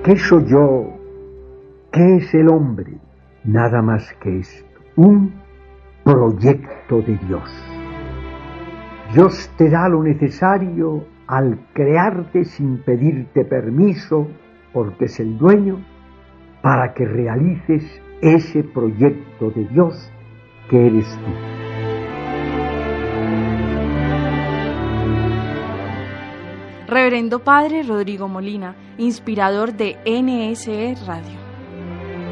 ¿Qué soy yo? ¿Qué es el hombre? Nada más que esto, un proyecto de Dios. Dios te da lo necesario al crearte sin pedirte permiso, porque es el dueño, para que realices ese proyecto de Dios que eres tú. Reverendo Padre Rodrigo Molina, inspirador de NSE Radio.